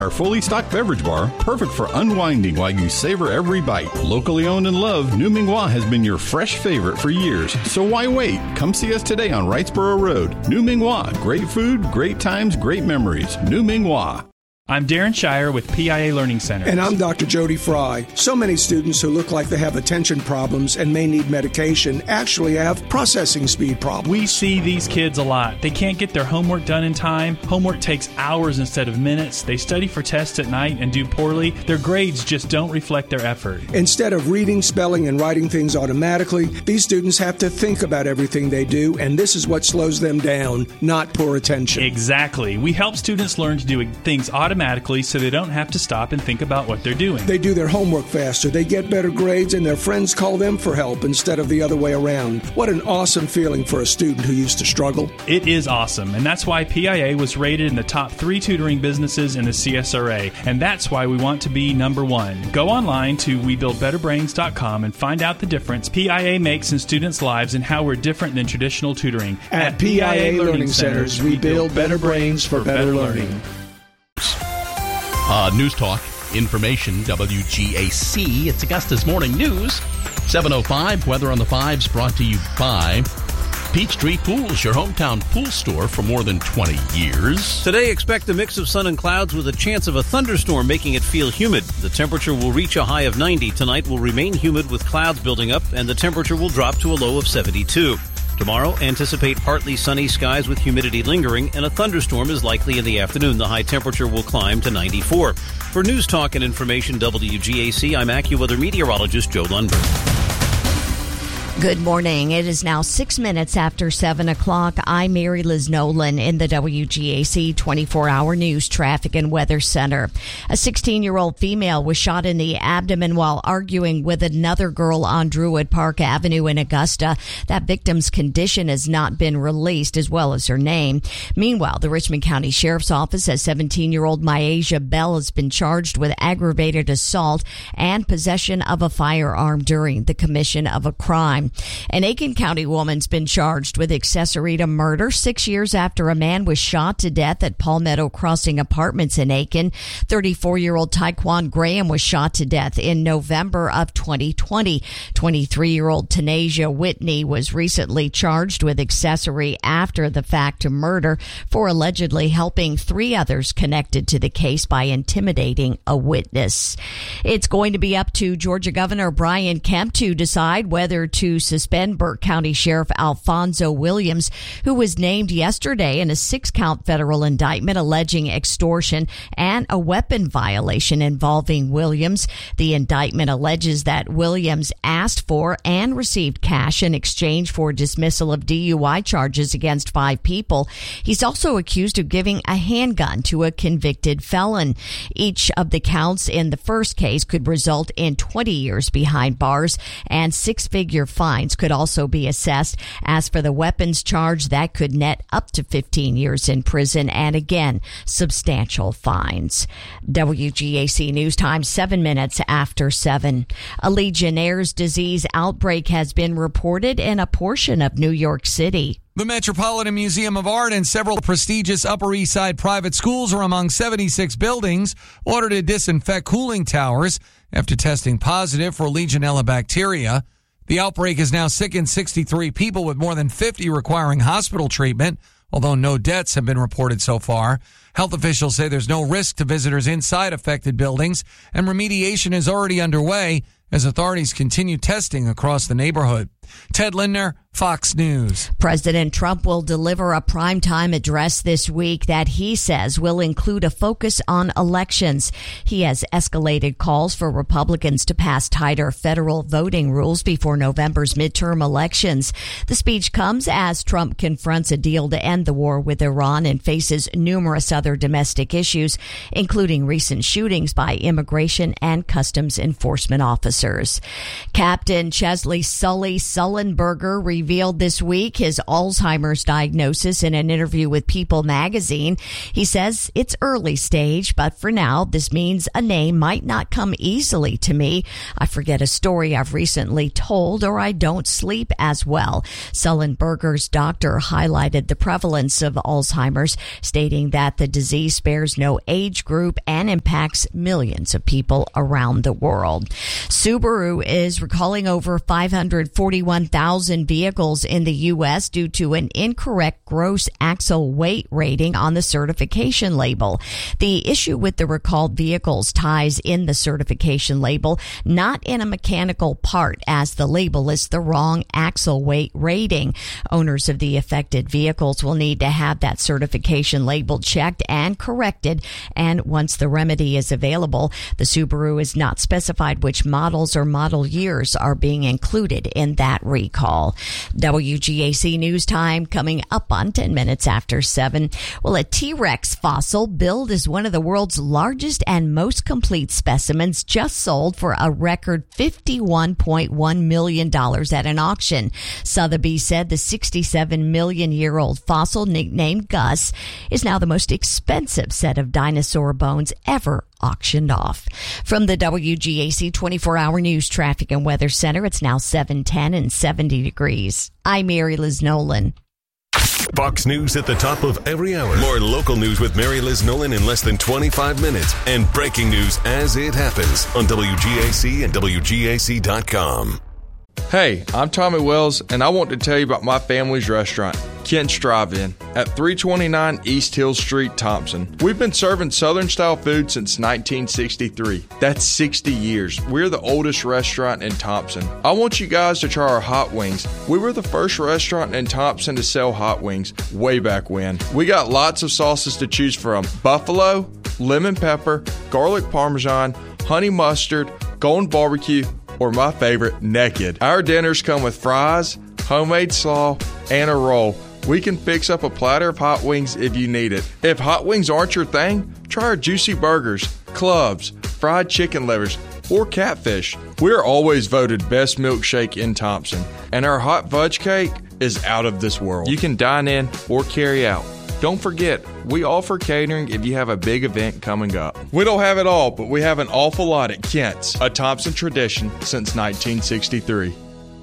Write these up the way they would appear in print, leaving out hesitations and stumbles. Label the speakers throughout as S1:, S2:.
S1: Our fully stocked beverage bar, perfect for unwinding while you savor every bite. Locally owned and loved, New Mingwa has been your fresh favorite for years. So why wait? Come see us today on Wrightsboro Road. New Mingwa. Great food, great times, great memories. New Mingwa.
S2: I'm Darren Shire with PIA Learning Center.
S3: And I'm Dr. Jody Fry. So many students who look like they have attention problems and may need medication actually have processing speed problems.
S2: We see these kids a lot. They can't get their homework done in time. Homework takes hours instead of minutes. They study for tests at night and do poorly. Their grades just don't reflect their effort.
S3: Instead of reading, spelling, and writing things automatically, these students have to think about everything they do, and this is what slows them down, not poor attention.
S2: Exactly. We help students learn to do things automatically so they don't have to stop and think about what they're doing.
S3: They do their homework faster, they get better grades, and their friends call them for help instead of the other way around. What an awesome feeling for a student who used to struggle.
S2: It is awesome, and that's why PIA was rated in the top 3 tutoring businesses in the CSRA, and that's why we want to be number 1. Go online to WeBuildBetterBrains.com and find out the difference PIA makes in students' lives and how we're different than traditional tutoring.
S3: At PIA Learning Centers, we build better brains for better learning.
S4: News Talk, information, WGAC. It's Augusta's Morning News. 7:05, weather on the 5s brought to you by Peachtree Pools, your hometown pool store for more than 20 years.
S5: Today, expect a mix of sun and clouds with a chance of a thunderstorm, making it feel humid. The temperature will reach a high of 90. Tonight will remain humid with clouds building up, and the temperature will drop to a low of 72. Tomorrow, anticipate partly sunny skies with humidity lingering, and a thunderstorm is likely in the afternoon. The high temperature will climb to 94. For News Talk and Information WGAC, I'm AccuWeather meteorologist Joe Lundberg.
S6: Good morning. It is now 6 minutes after 7 o'clock. I'm Mary Liz Nolan in the WGAC 24-hour news traffic and weather center. A 16-year-old female was shot in the abdomen while arguing with another girl on Druid Park Avenue in Augusta. That victim's condition has not been released, as well as her name. Meanwhile, the Richmond County Sheriff's Office says 17-year-old Myasia Bell has been charged with aggravated assault and possession of a firearm during the commission of a crime. An Aiken County woman's been charged with accessory to murder 6 years after a man was shot to death at Palmetto Crossing Apartments in Aiken. 34-year-old Tyquan Graham was shot to death in November of 2020. 23-year-old Tanasia Whitney was recently charged with accessory after the fact to murder for allegedly helping 3 others connected to the case by intimidating a witness. It's going to be up to Georgia Governor Brian Kemp to decide whether to suspend Burke County Sheriff Alfonso Williams, who was named yesterday in a 6-count federal indictment alleging extortion and a weapon violation involving Williams. The indictment alleges that Williams asked for and received cash in exchange for dismissal of DUI charges against 5 people. He's also accused of giving a handgun to a convicted felon. Each of the counts in the first case could result in 20 years behind bars, and 6-figure fines could also be assessed. As for the weapons charge, that could net up to 15 years in prison and, again, substantial fines. WGAC News Time, 7 minutes after 7. A Legionnaire's disease outbreak has been reported in a portion of New York City.
S7: The Metropolitan Museum of Art and several prestigious Upper East Side private schools are among 76 buildings ordered to disinfect cooling towers after testing positive for Legionella bacteria. The outbreak has now sickened 63 people, with more than 50 requiring hospital treatment, although no deaths have been reported so far. Health officials say there's no risk to visitors inside affected buildings, and remediation is already underway as authorities continue testing across the neighborhood. Ted Lindner, Fox News.
S6: President Trump will deliver a primetime address this week that he says will include a focus on elections. He has escalated calls for Republicans to pass tighter federal voting rules before November's midterm elections. The speech comes as Trump confronts a deal to end the war with Iran and faces numerous other domestic issues, including recent shootings by immigration and customs enforcement officers. Captain Chesley Sully Sullenberger revealed this week his Alzheimer's diagnosis in an interview with People magazine. He says it's early stage, but for now, this means a name might not come easily to me. I forget a story I've recently told, or I don't sleep as well. Sullenberger's doctor highlighted the prevalence of Alzheimer's, stating that the disease spares no age group and impacts millions of people around the world. Subaru is recalling over 541,000 vehicles in the U.S. due to an incorrect gross axle weight rating on the certification label. The issue with the recalled vehicles ties in the certification label, not in a mechanical part, as the label is the wrong axle weight rating. Owners of the affected vehicles will need to have that certification label checked and corrected, and once the remedy is available, the Subaru is not specified which models or model years are being included in that recall. WGAC News Time coming up on 10 minutes after 7. Well, a T-Rex fossil billed as one of the world's largest and most complete specimens just sold for a record $51.1 million at an auction. Sotheby's said the 67-million-year-old fossil, nicknamed Gus, is now the most expensive set of dinosaur bones ever auctioned off. From the WGAC 24-hour news traffic and weather center, it's now 7:10 and 70 degrees. I'm Mary Liz Nolan.
S8: Fox News at the top of every hour. More local news with Mary Liz Nolan in less than 25 minutes. And breaking news as it happens on WGAC and WGAC.com.
S9: Hey, I'm Tommy Wells, and I want to tell you about my family's restaurant, Kent's Drive-In, at 329 East Hill Street, Thompson. We've been serving Southern-style food since 1963. That's 60 years. We're the oldest restaurant in Thompson. I want you guys to try our hot wings. We were the first restaurant in Thompson to sell hot wings way back when. We got lots of sauces to choose from: buffalo, lemon pepper, garlic parmesan, honey mustard, golden barbecue, or my favorite, naked. Our dinners come with fries, homemade slaw, and a roll. We can fix up a platter of hot wings if you need it. If hot wings aren't your thing, try our juicy burgers, clubs, fried chicken livers, or catfish. We're always voted best milkshake in Thompson, and our hot fudge cake is out of this world. You can dine in or carry out. Don't forget, we offer catering if you have a big event coming up. We don't have it all, but we have an awful lot at Kent's, a Thompson tradition since 1963.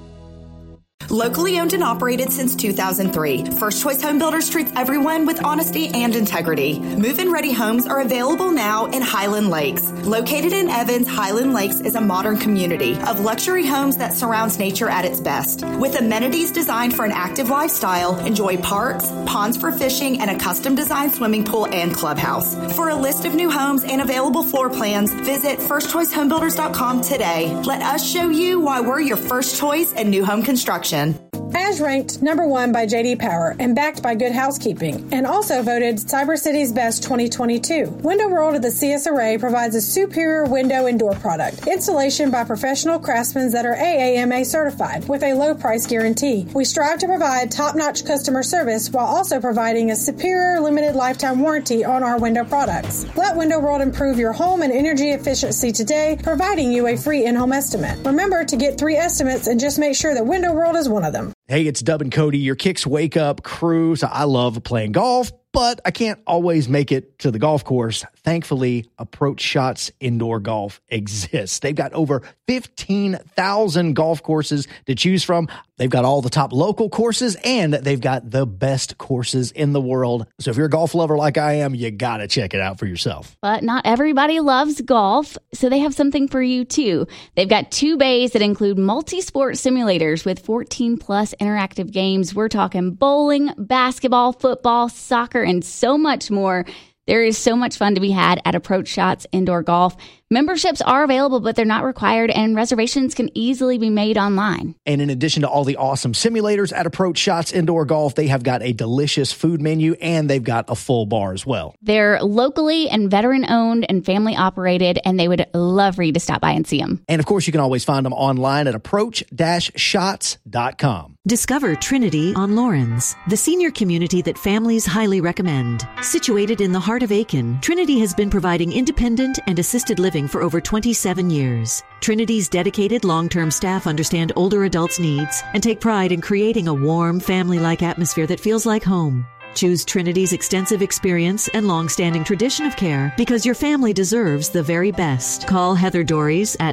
S10: Locally owned and operated since 2003, First Choice Home Builders treats everyone with honesty and integrity. Move-in ready homes are available now in Highland Lakes. Located in Evans, Highland Lakes is a modern community of luxury homes that surrounds nature at its best. With amenities designed for an active lifestyle, enjoy parks, ponds for fishing, and a custom-designed swimming pool and clubhouse. For a list of new homes and available floor plans, visit firstchoicehomebuilders.com today. Let us show you why we're your first choice in new home construction.
S11: As ranked number 1 by J.D. Power and backed by Good Housekeeping, and also voted Cyber City's Best 2022. Window World of the CSRA provides a superior window and door product. Installation by professional craftsmen that are AAMA certified with a low price guarantee. We strive to provide top-notch customer service while also providing a superior limited lifetime warranty on our window products. Let Window World improve your home and energy efficiency today, providing you a free in-home estimate. Remember to get 3 estimates and just make sure that Window World is one of them.
S12: Hey, it's Dub and Cody, your Kicks Wake Up crew. So I love playing golf, but I can't always make it to the golf course. Thankfully, Approach Shots Indoor Golf exists. They've got over 15,000 golf courses to choose from. They've got all the top local courses, and they've got the best courses in the world. So if you're a golf lover like I am, you got to check it out for yourself.
S13: But not everybody loves golf, so they have something for you too. They've got 2 bays that include multi-sport simulators with 14-plus interactive games. We're talking bowling, basketball, football, soccer, and so much more. There is so much fun to be had at Approach Shots Indoor Golf. Memberships are available, but they're not required, and reservations can easily be made online.
S12: And in addition to all the awesome simulators at Approach Shots Indoor Golf, they have got a delicious food menu, and they've got a full bar as well.
S13: They're locally and veteran-owned and family-operated, and they would love for you to stop by and see them.
S12: And, of course, you can always find them online at approach-shots.com.
S14: Discover Trinity on Lawrence, the senior community that families highly recommend. Situated in the heart of Aiken, Trinity has been providing independent and assisted living for over 27 years. Trinity's dedicated long-term staff understand older adults' needs and take pride in creating a warm, family-like atmosphere that feels like home. Choose Trinity's extensive experience and long-standing tradition of care because your family deserves the very best. Call Heather Dories at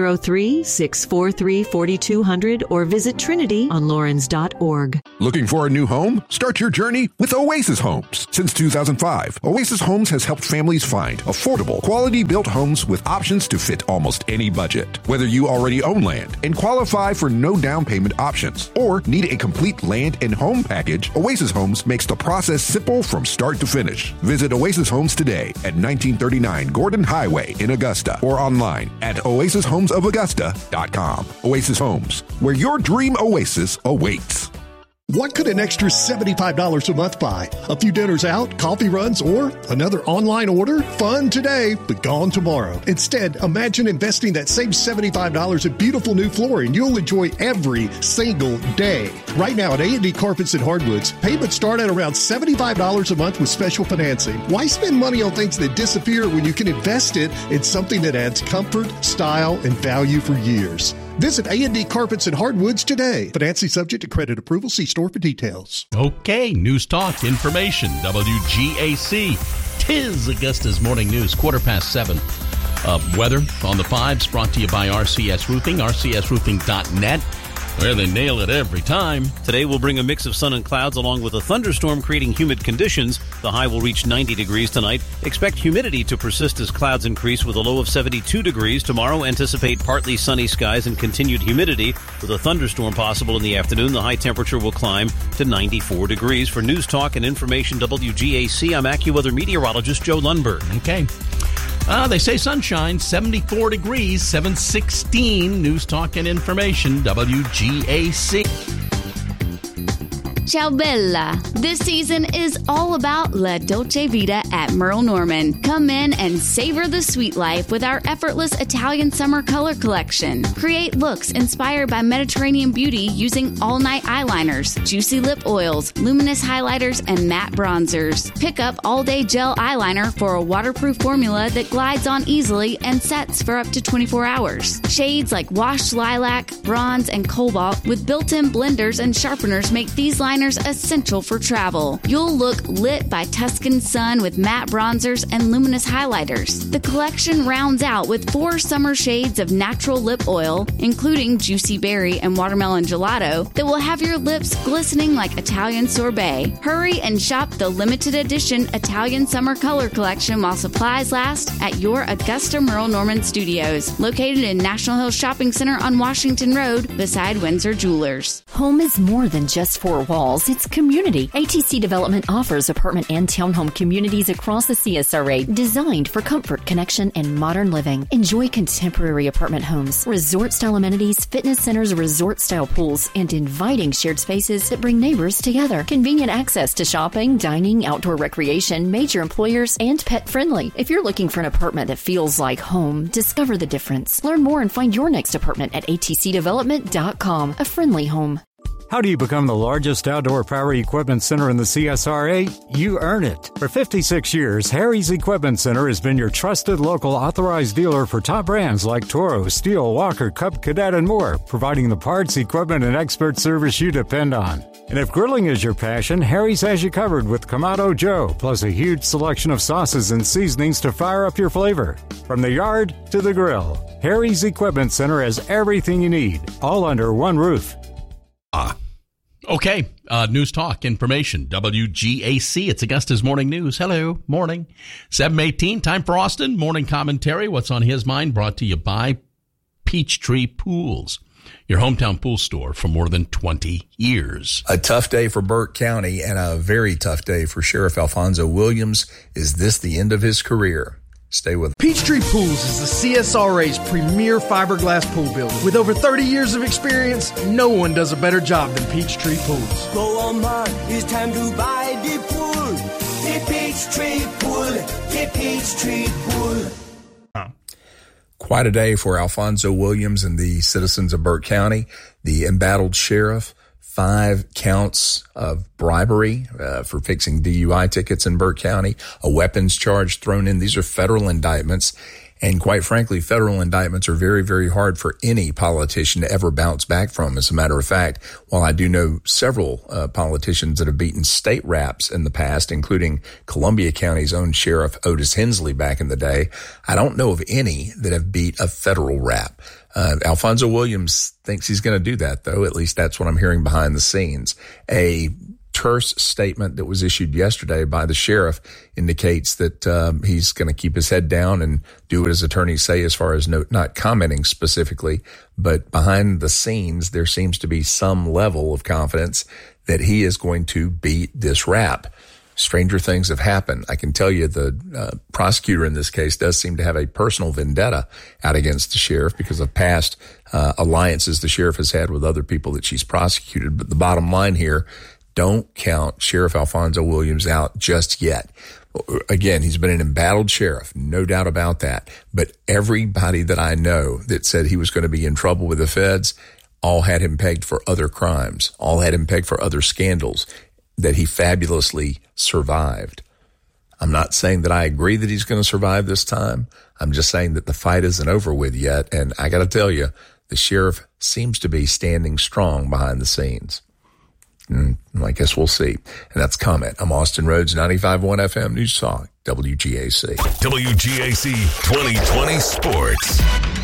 S14: 803-643-4200 or visit trinityonlawrence.org.
S15: Looking for a new home? Start your journey with Oasis Homes. Since 2005, Oasis Homes has helped families find affordable, quality-built homes with options to fit almost any budget. Whether you already own land and qualify for no down payment options or need a complete land and home package, Oasis Homes makes the process simple from start to finish. Visit Oasis Homes today at 1939 Gordon Highway in Augusta or online at oasishomesofaugusta.com. Oasis Homes, where your dream oasis awaits.
S16: What could an extra $75 a month buy? A few dinners out, coffee runs, or another online order? Fun today, but gone tomorrow. Instead, imagine investing that same $75 in beautiful new flooring you'll enjoy every single day. Right now at A&D Carpets and Hardwoods, payments start at around $75 a month with special financing. Why spend money on things that disappear when you can invest it in something that adds comfort, style, and value for years? Visit A&D Carpets and Hardwoods today. Financing subject to credit approval. See store for details.
S4: Okay, News Talk Information, WGAC. 'Tis Augusta's Morning News, 7:15. Weather on the 5s brought to you by RCS Roofing, rcsroofing.net. Where they nail it every time.
S5: Today will bring a mix of sun and clouds along with a thunderstorm creating humid conditions. The high will reach 90 degrees tonight. Expect humidity to persist as clouds increase with a low of 72 degrees. Tomorrow, anticipate partly sunny skies and continued humidity with a thunderstorm possible in the afternoon. The high temperature will climb to 94 degrees. For News Talk and Information WGAC, I'm AccuWeather meteorologist Joe Lundberg.
S4: Okay. They say sunshine, 74 degrees, 716. News Talk and Information, WGAC.
S13: Ciao Bella. This season is all about La Dolce Vita at Merle Norman. Come in and savor the sweet life with our effortless Italian summer color collection. Create looks inspired by Mediterranean beauty using all-night eyeliners, juicy lip oils, luminous highlighters, and matte bronzers. Pick up all-day gel eyeliner for a waterproof formula that glides on easily and sets for up to 24 hours. Shades like washed lilac, bronze, and cobalt with built-in blenders and sharpeners make these liners essential for travel. You'll look lit by Tuscan sun with matte bronzers and luminous highlighters. The collection rounds out with 4 summer shades of natural lip oil, including juicy berry and watermelon gelato, that will have your lips glistening like Italian sorbet. Hurry and shop the limited edition Italian summer color collection while supplies last at your Augusta Merle Norman Studios, located in National Hill Shopping Center on Washington Road beside Windsor Jewelers.
S17: Home is more than just 4 walls. It's community. ATC Development offers apartment and townhome communities across the CSRA designed for comfort, connection, and modern living. Enjoy contemporary apartment homes, resort-style amenities, fitness centers, resort-style pools, and inviting shared spaces that bring neighbors together. Convenient access to shopping, dining, outdoor recreation, major employers, and pet-friendly. If you're looking for an apartment that feels like home, discover the difference. Learn more and find your next apartment at atcdevelopment.com. A friendly home.
S18: How do you become the largest outdoor power equipment center in the CSRA? You earn it. For 56 years, Harry's Equipment Center has been your trusted local authorized dealer for top brands like Toro, Steel, Walker, Cub Cadet, and more, providing the parts, equipment, and expert service you depend on. And if grilling is your passion, Harry's has you covered with Kamado Joe, plus a huge selection of sauces and seasonings to fire up your flavor. From the yard to the grill, Harry's Equipment Center has everything you need, all under one roof.
S4: Okay, News Talk Information, WGAC. It's Augusta's Morning News. Hello, morning. 7:18, time for Austin. Morning commentary. What's on his mind? Brought to you by Peachtree Pools, your hometown pool store for more than 20 years.
S19: A tough day for Burke County and a very tough day for Sheriff Alfonso Williams. Is this the end of his career? Stay with us.
S20: Peachtree Pools is the CSRA's premier fiberglass pool builder. With over 30 years of experience, no one does a better job than Peachtree Pools.
S21: Go on, man, it's time to buy the pool. The Peachtree Pool, the Peachtree Pool.
S19: Quite a day for Alfonso Williams and the citizens of Burke County. The embattled sheriff 5 counts of bribery for fixing DUI tickets in Burke County, a weapons charge thrown in. These are federal indictments. And quite frankly, federal indictments are very, very hard for any politician to ever bounce back from. As a matter of fact, while I do know several politicians that have beaten state raps in the past, including Columbia County's own Sheriff Otis Hensley back in the day, I don't know of any that have beat a federal rap. Alfonso Williams thinks he's going to do that, though. At least that's what I'm hearing behind the scenes. A terse statement that was issued yesterday by the sheriff indicates that he's going to keep his head down and do what his attorneys say as far as not commenting specifically. But behind the scenes, there seems to be some level of confidence that he is going to beat this rap. Stranger things have happened. I can tell you the prosecutor in this case does seem to have a personal vendetta out against the sheriff because of past alliances the sheriff has had with other people that she's prosecuted. But the bottom line here, don't count Sheriff Alfonso Williams out just yet. Again, he's been an embattled sheriff, no doubt about that. But everybody that I know that said he was going to be in trouble with the feds all had him pegged for other crimes, all had him pegged for other scandals that he fabulously survived. I'm not saying that I agree that he's going to survive this time. I'm just saying that the fight isn't over with yet. And I got to tell you, the sheriff seems to be standing strong behind the scenes. I guess we'll see. And that's Comment. I'm Austin Rhodes, 95.1 FM News Talk, WGAC.
S8: WGAC 2020 Sports.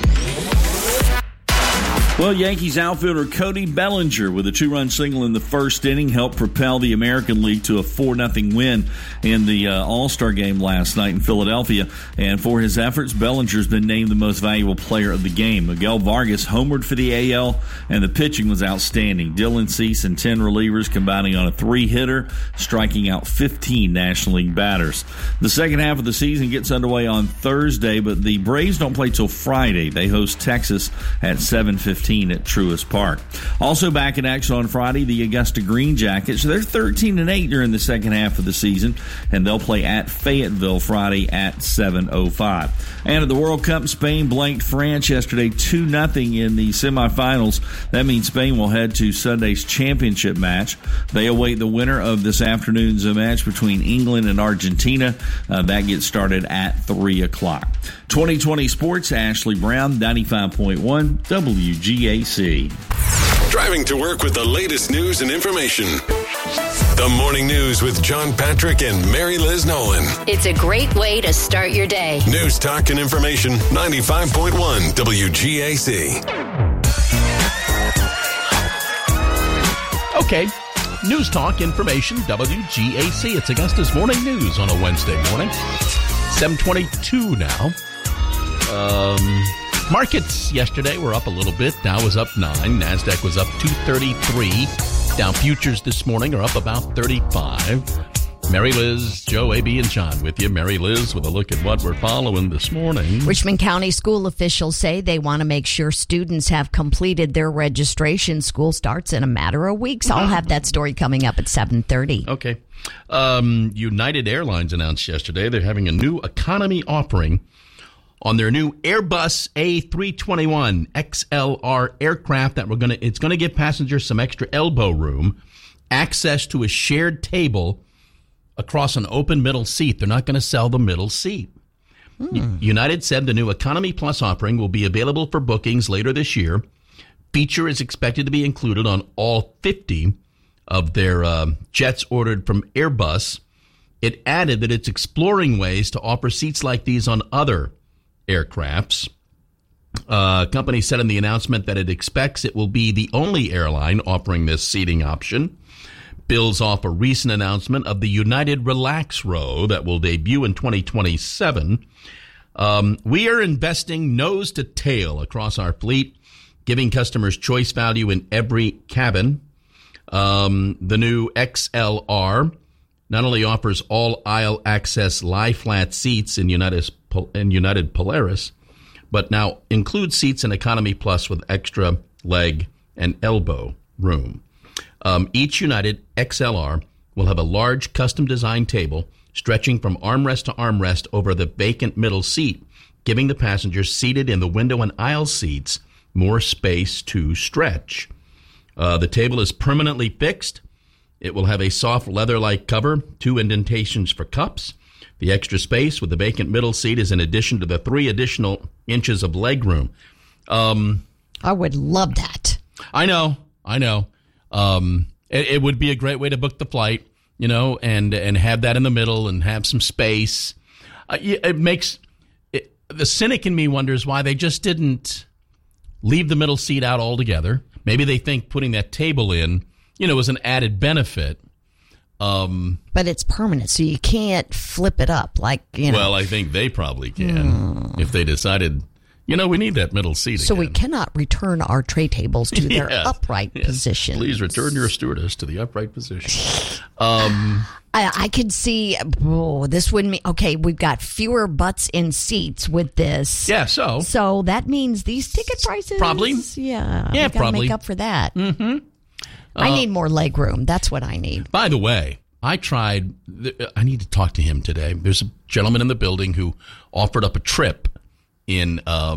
S1: Well, Yankees outfielder Cody Bellinger with a 2-run single in the first inning helped propel the American League to a 4-0 win in the All-Star game last night in Philadelphia. And for his efforts, Bellinger's been named the most valuable player of the game. Miguel Vargas homered for the AL, and the pitching was outstanding. Dylan Cease and 10 relievers combining on a 3-hitter, striking out 15 National League batters. The second half of the season gets underway on Thursday, but the Braves don't play till Friday. They host Texas at 7:15 at Truist Park. Also back in action on Friday, the Augusta Green Jackets. They're 13-8 during the second half of the season, and they'll play at Fayetteville Friday at 7:05. And at the World Cup, Spain blanked France yesterday 2-0 in the semifinals. That means Spain will head to Sunday's championship match. They await the winner of this afternoon's match between England and Argentina. That gets started at 3 o'clock. 2020 Sports, Ashley Brown, 95.1 WGAC.
S8: Driving to work with the latest news and information. The Morning News with John Patrick and Mary Liz Nolan.
S17: It's a great way to start your day.
S8: News, talk, and information, 95.1 WGAC.
S4: Okay. News, talk, information, WGAC. It's Augusta's Morning News on a Wednesday morning. 7:22 now. Markets yesterday were up a little bit. Dow was up 9. NASDAQ was up 233. Dow futures this morning are up about 35. Mary Liz, Joe, AB, and John with you. Mary Liz with a look at what we're following this morning.
S6: Richmond County school officials say they want to make sure students have completed their registration. School starts in a matter of weeks. I'll have that story coming up at 7:30.
S4: Okay. United Airlines announced yesterday they're having a new economy offering on their new Airbus A321 XLR aircraft that it's going to give passengers some extra elbow room, access to a shared table across an open middle seat. They're not going to sell the middle seat. United said the new Economy Plus offering will be available for bookings later this year. Feature is expected to be included on all 50 of their jets ordered from Airbus. It added that it's exploring ways to offer seats like these on other aircrafts. Company said in the announcement that it expects it will be the only airline offering this seating option. Builds off a recent announcement of the United Relax Row that will debut in 2027. We are investing nose to tail across our fleet, giving customers choice value in every cabin. The new XLR not only offers all aisle access lie flat seats in United Polaris, but now includes seats in Economy Plus with extra leg and elbow room. Each United XLR will have a large custom designed table stretching from armrest to armrest over the vacant middle seat, giving the passengers seated in the window and aisle seats more space to stretch. The table is permanently fixed. It will have a soft leather-like cover, 2 indentations for cups. The extra space with the vacant middle seat is in addition to the 3 additional inches of legroom.
S6: I would love that.
S4: I know. It would be a great way to book the flight, and have that in the middle and have some space. It makes the cynic in me wonders why they just didn't leave the middle seat out altogether. Maybe they think putting that table in, is an added benefit.
S6: But it's permanent, so you can't flip it up
S4: Well, I think they probably can if they decided, we need that middle seat
S6: So
S4: again.
S6: we cannot return our tray tables to their upright position.
S4: Please return your stewardess to the upright position.
S6: I could see, this wouldn't mean, okay, we've got fewer butts in seats with this.
S4: Yeah, so?
S6: So that means these ticket prices?
S4: Probably.
S6: Yeah,
S4: we
S6: probably. Make up for that.
S4: Mm-hmm.
S6: I need more leg room. That's what I need.
S4: By the way, I need to talk to him today. There's a gentleman in the building who offered up a trip in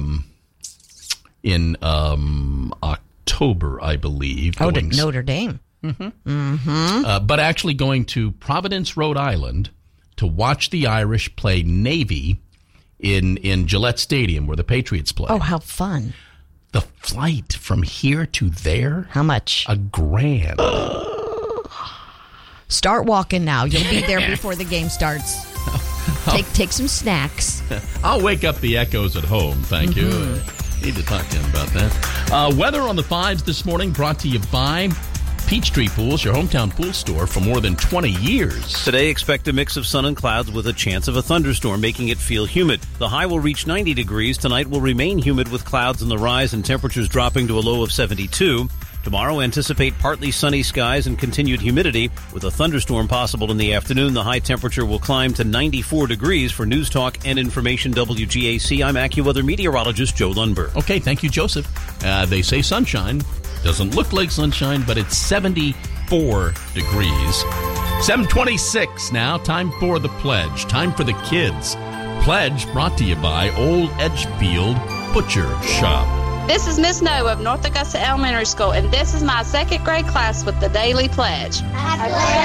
S4: October, I believe.
S6: To Notre Dame.
S4: Mm-hmm.
S6: Mm-hmm.
S4: But actually going to Providence, Rhode Island to watch the Irish play Navy in Gillette Stadium where the Patriots play.
S6: Oh, how fun.
S4: The flight from here to there?
S6: How much?
S4: $1,000.
S6: Start walking now. You'll be there before the game starts. Take some snacks.
S4: I'll wake up the echoes at home. Thank you. Need to talk to him about that. Weather on the 5s this morning brought to you by Peachtree Pools, your hometown pool store for more than 20 years.
S5: Today, expect a mix of sun and clouds with a chance of a thunderstorm, making it feel humid. The high will reach 90 degrees. Tonight will remain humid with clouds on the rise and temperatures dropping to a low of 72. Tomorrow, anticipate partly sunny skies and continued humidity with a thunderstorm possible in the afternoon. The high temperature will climb to 94 degrees. For News Talk and Information WGAC, I'm AccuWeather meteorologist Joe Lundberg.
S4: Okay, thank you, Joseph. They say sunshine. Doesn't look like sunshine, but it's 74 degrees. 7:26 now. Time for the pledge. Time for the kids. Pledge brought to you by Old Edgefield Butcher Shop.
S2: This is Miss Noe of North Augusta Elementary School, and this is my 2nd grade class with the Daily Pledge.